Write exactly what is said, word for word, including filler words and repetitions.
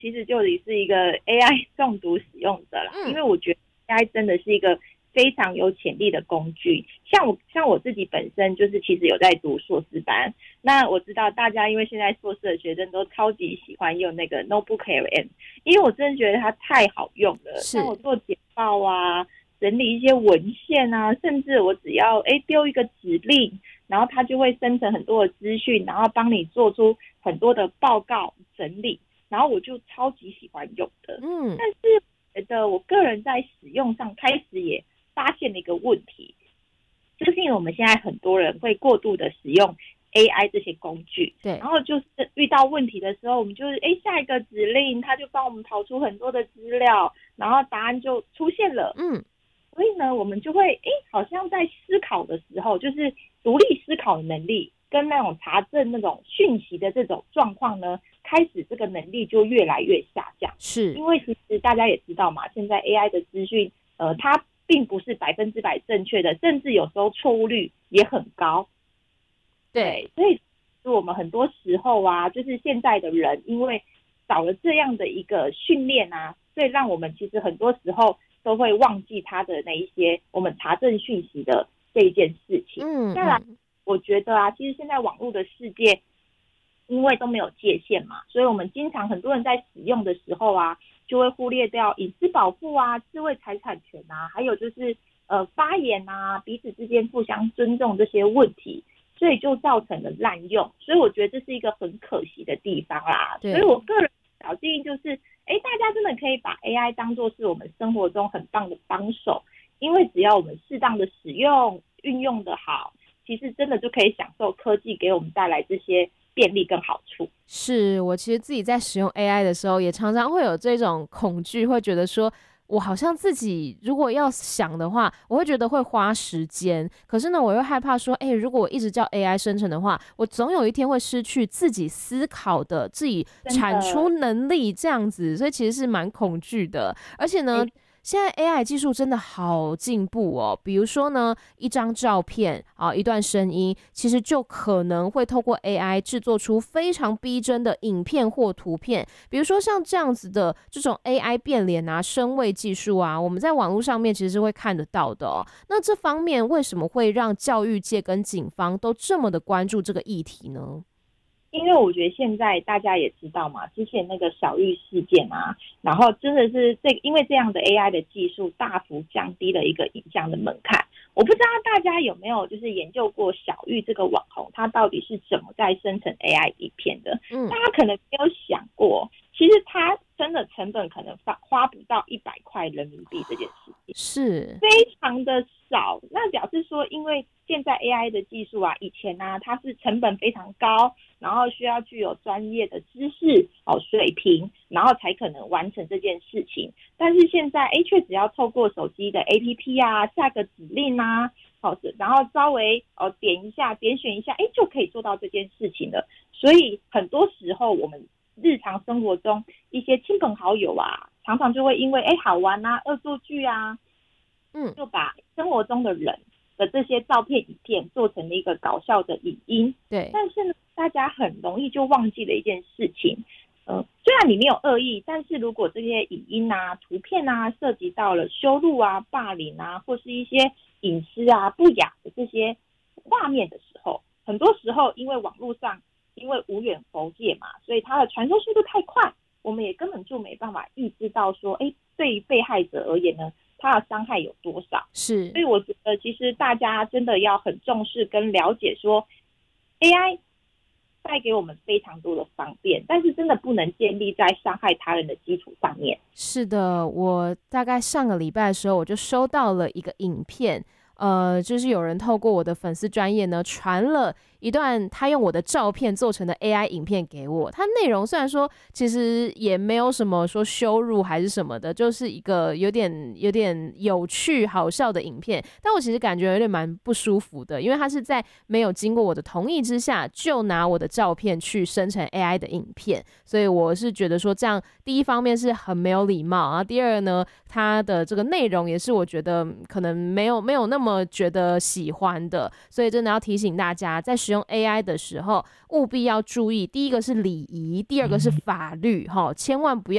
其实就是一个 A I 中毒使用者啦，嗯、因为我觉得 A I 真的是一个非常有潜力的工具。像我像我自己本身就是其实有在读硕士班，那我知道大家因为现在硕士的学生都超级喜欢用那个 Notebook L M， 因为我真的觉得它太好用了。像我做简报啊，整理一些文献啊，甚至我只要哎丢一个指令，然后它就会生成很多的资讯，然后帮你做出很多的报告整理，然后我就超级喜欢用的。嗯，但是我觉得我个人在使用上开始也发现了一个问题，就是因为我们现在很多人会过度的使用 A I 这些工具，对，然后就是遇到问题的时候，我们就是哎下一个指令，它就帮我们跑出很多的资料，然后答案就出现了。嗯，所以呢，我们就会哎好像在思考的时候，就是独立思考的能力跟那种查证那种讯息的这种状况呢，开始这个能力就越来越下降。是因为其实大家也知道嘛，现在 A I 的资讯，呃，它并不是百分之百正确的，甚至有时候错误率也很高。对，所以我们很多时候啊，就是现在的人因为少了这样的一个训练啊，所以让我们其实很多时候都会忘记他的那一些我们查证讯息的这一件事情。嗯，当然，我觉得啊，其实现在网络的世界因为都没有界限嘛，所以我们经常很多人在使用的时候啊，就会忽略掉隐私保护啊、智慧财产权啊，还有就是呃发言啊、彼此之间互相尊重这些问题，所以就造成了滥用。所以我觉得这是一个很可惜的地方啦。所以我个人小建议就是，哎，大家真的可以把 A I 当作是我们生活中很棒的帮手，因为只要我们适当的使用、运用的好，其实真的就可以享受科技给我们带来这些便利跟好处。 是，我其实自己在使用 A I 的时候，也常常会有这种恐惧，会觉得说我好像自己如果要想的话，我会觉得会花时间。可是呢，我又害怕说，哎、欸，如果我一直叫 A I 生成的话，我总有一天会失去自己思考的、自己产出能力这样子，所以其实是蛮恐惧的。而且呢，欸现在 A I 技术真的好进步哦，比如说呢，一张照片啊，一段声音，其实就可能会透过 A I 制作出非常逼真的影片或图片。比如说像这样子的这种 A I 变脸啊、声位技术啊，我们在网络上面其实是会看得到的哦。那这方面为什么会让教育界跟警方都这么的关注这个议题呢？ 因为我觉得现在大家也知道嘛，之前那个小玉事件啊，然后真的是这因为这样的 A I 的技术大幅降低了一个影像的门槛。我不知道大家有没有就是研究过小玉这个网红，他到底是怎么在生成 A I 影片的？嗯，大家可能没有想过，其实他真的成本可能花花不到一百块人民币这件事情， 是非常的少。那表示说，因为现在 A I 的技术啊，以前啊它是成本非常高，然后需要具有专业的知识哦水平，然后才可能完成这件事情。但是现在哎，却只要透过手机的 A P P 啊，下个指令啊，好、哦，然后稍微哦点一下、点选一下，哎，就可以做到这件事情了。所以很多时候我们日常生活中一些亲朋好友啊，常常就会因为哎好玩啊、恶作剧啊，嗯，就把生活中的人的这些照片、影片做成了一个搞笑的影音。对，但是呢，大家很容易就忘记了一件事情。呃，虽然你没有恶意，但是如果这些影音啊、图片啊涉及到了羞辱啊、霸凌啊，或是一些隐私啊、不雅的这些画面的时候，很多时候因为网络上因为无远弗届嘛，所以它的传输速度太快，我们也根本就没办法预知到说，哎，对于被害者而言呢，它的伤害有多少？是，所以我觉得其实大家真的要很重视跟了解说 ，A I 带给我们非常多的方便，但是真的不能建立在伤害他人的基础上面。 是的，我大概上个礼拜的时候，我就收到了一个影片，呃，就是有人透过我的粉丝专页呢传了一段他用我的照片做成的 A I 影片给我，它内容虽然说其实也没有什么说羞辱还是什么的，就是一个有点有点有趣好笑的影片，但我其实感觉有点蛮不舒服的，因为他是在没有经过我的同意之下就拿我的照片去生成 A I 的影片，所以我是觉得说这样第一方面是很没有礼貌，然后第二呢，它的这个内容也是我觉得可能没有没有那么觉得喜欢的，所以真的要提醒大家在使用 A I 的时候务必要注意，第一个是礼仪，第二个是法律，千万不要